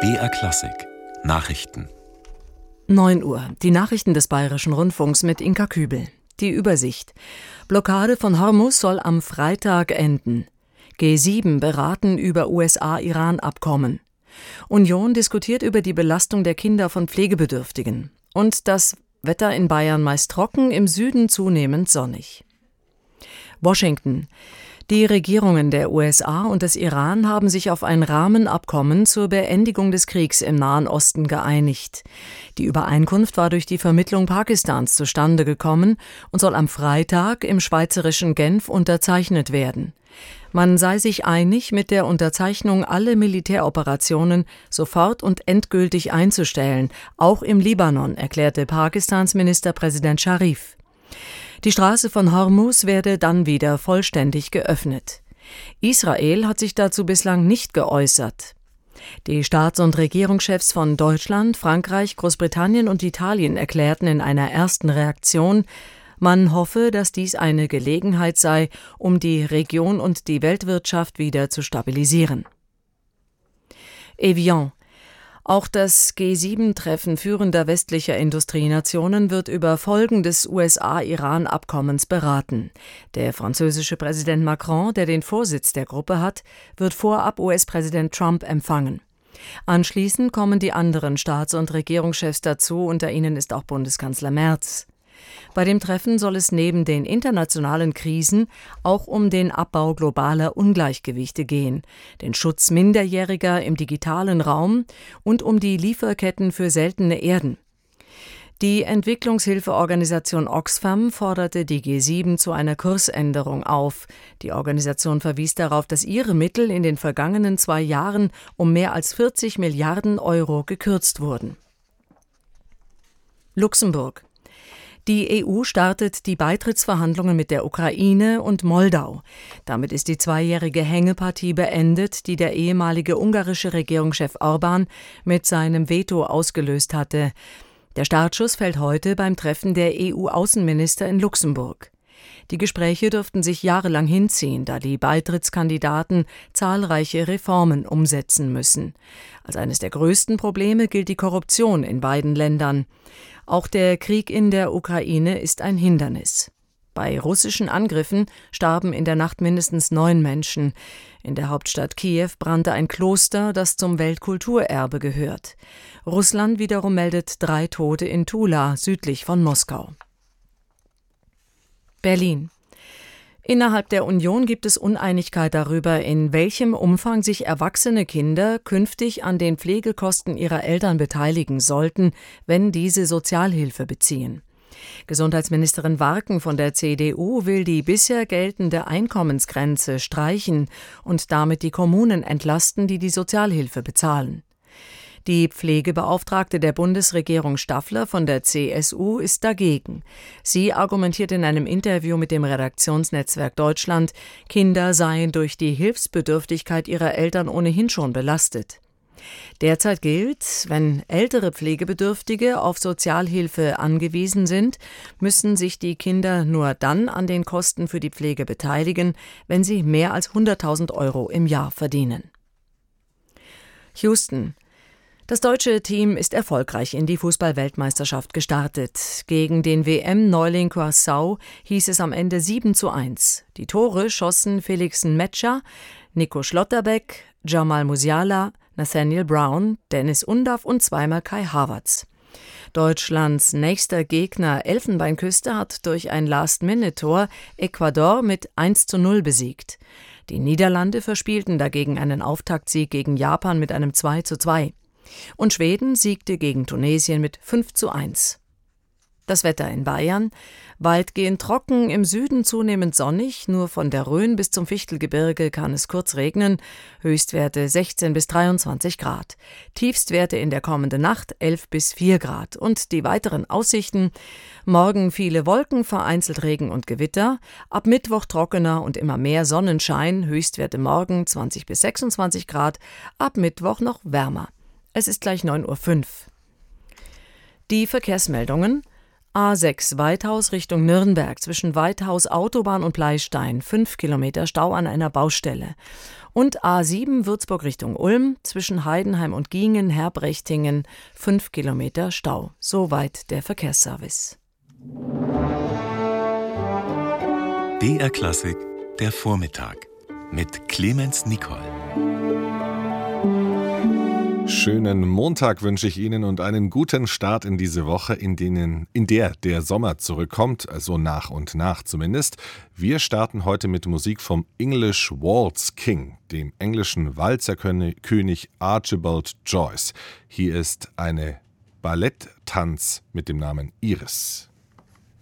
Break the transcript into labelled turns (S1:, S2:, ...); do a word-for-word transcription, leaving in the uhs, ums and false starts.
S1: B R Klassik Nachrichten.
S2: neun Uhr. Die Nachrichten des Bayerischen Rundfunks mit Inka Kübel. Die Übersicht. Blockade von Hormuz soll am Freitag enden. G sieben beraten über U S A-Iran-Abkommen. Union diskutiert über die Belastung der Kinder von Pflegebedürftigen. Und das Wetter in Bayern meist trocken, im Süden zunehmend sonnig. Washington. Die Regierungen der U S A und des Iran haben sich auf ein Rahmenabkommen zur Beendigung des Kriegs im Nahen Osten geeinigt. Die Übereinkunft war durch die Vermittlung Pakistans zustande gekommen und soll am Freitag im schweizerischen Genf unterzeichnet werden. Man sei sich einig, mit der Unterzeichnung alle Militäroperationen sofort und endgültig einzustellen, auch im Libanon, erklärte Pakistans Ministerpräsident Scharif. Die Straße von Hormuz werde dann wieder vollständig geöffnet. Israel hat sich dazu bislang nicht geäußert. Die Staats- und Regierungschefs von Deutschland, Frankreich, Großbritannien und Italien erklärten in einer ersten Reaktion, man hoffe, dass dies eine Gelegenheit sei, um die Region und die Weltwirtschaft wieder zu stabilisieren. Evian. Auch das G sieben Treffen führender westlicher Industrienationen wird über Folgen des U S A-Iran-Abkommens beraten. Der französische Präsident Macron, der den Vorsitz der Gruppe hat, wird vorab U S-Präsident Trump empfangen. Anschließend kommen die anderen Staats- und Regierungschefs dazu, unter ihnen ist auch Bundeskanzler Merz. Bei dem Treffen soll es neben den internationalen Krisen auch um den Abbau globaler Ungleichgewichte gehen, den Schutz Minderjähriger im digitalen Raum und um die Lieferketten für seltene Erden. Die Entwicklungshilfeorganisation Oxfam forderte die G sieben zu einer Kursänderung auf. Die Organisation verwies darauf, dass ihre Mittel in den vergangenen zwei Jahren um mehr als vierzig Milliarden Euro gekürzt wurden. Luxemburg. Die E U startet die Beitrittsverhandlungen mit der Ukraine und Moldau. Damit ist die zweijährige Hängepartie beendet, die der ehemalige ungarische Regierungschef Orbán mit seinem Veto ausgelöst hatte. Der Startschuss fällt heute beim Treffen der E U-Außenminister in Luxemburg. Die Gespräche dürften sich jahrelang hinziehen, da die Beitrittskandidaten zahlreiche Reformen umsetzen müssen. Als eines der größten Probleme gilt die Korruption in beiden Ländern. Auch der Krieg in der Ukraine ist ein Hindernis. Bei russischen Angriffen starben in der Nacht mindestens neun Menschen. In der Hauptstadt Kiew brannte ein Kloster, das zum Weltkulturerbe gehört. Russland wiederum meldet drei Tote in Tula, südlich von Moskau. Berlin. Innerhalb der Union gibt es Uneinigkeit darüber, in welchem Umfang sich erwachsene Kinder künftig an den Pflegekosten ihrer Eltern beteiligen sollten, wenn diese Sozialhilfe beziehen. Gesundheitsministerin Warken von der C D U will die bisher geltende Einkommensgrenze streichen und damit die Kommunen entlasten, die die Sozialhilfe bezahlen. Die Pflegebeauftragte der Bundesregierung Staffler von der C S U ist dagegen. Sie argumentiert in einem Interview mit dem Redaktionsnetzwerk Deutschland, Kinder seien durch die Hilfsbedürftigkeit ihrer Eltern ohnehin schon belastet. Derzeit gilt, wenn ältere Pflegebedürftige auf Sozialhilfe angewiesen sind, müssen sich die Kinder nur dann an den Kosten für die Pflege beteiligen, wenn sie mehr als hunderttausend Euro im Jahr verdienen. Houston. Das deutsche Team ist erfolgreich in die Fußball-Weltmeisterschaft gestartet. Gegen den W M-Neuling Curaçao hieß es am Ende sieben zu eins. Die Tore schossen Felix Nmecha, Nico Schlotterbeck, Jamal Musiala, Nathaniel Brown, Dennis Undaff und zweimal Kai Havertz. Deutschlands nächster Gegner Elfenbeinküste hat durch ein Last-Minute-Tor Ecuador mit eins zu null besiegt. Die Niederlande verspielten dagegen einen Auftaktsieg gegen Japan mit einem zwei zu zwei. Und Schweden siegte gegen Tunesien mit fünf zu eins. Das Wetter in Bayern: weitgehend trocken, im Süden zunehmend sonnig, nur von der Rhön bis zum Fichtelgebirge kann es kurz regnen, Höchstwerte sechzehn bis dreiundzwanzig Grad, Tiefstwerte in der kommenden Nacht elf bis vier Grad. Und die weiteren Aussichten: morgen viele Wolken, vereinzelt Regen und Gewitter, ab Mittwoch trockener und immer mehr Sonnenschein, Höchstwerte morgen zwanzig bis sechsundzwanzig Grad, ab Mittwoch noch wärmer. Es ist gleich neun Uhr fünf. Die Verkehrsmeldungen: A sechs Weithaus Richtung Nürnberg zwischen Weithaus Autobahn und Pleystein, fünf Kilometer Stau an einer Baustelle. Und A sieben Würzburg Richtung Ulm zwischen Heidenheim und Giengen, Herbrechtingen, fünf Kilometer Stau. Soweit der Verkehrsservice.
S1: B R Klassik, der Vormittag mit Clemens Nicol.
S3: Schönen Montag wünsche ich Ihnen und einen guten Start in diese Woche, in, denen, in der der Sommer zurückkommt, also nach und nach zumindest. Wir starten heute mit Musik vom English Waltz King, dem englischen Walzerkönig Archibald Joyce. Hier ist eine Balletttanz mit dem Namen Iris.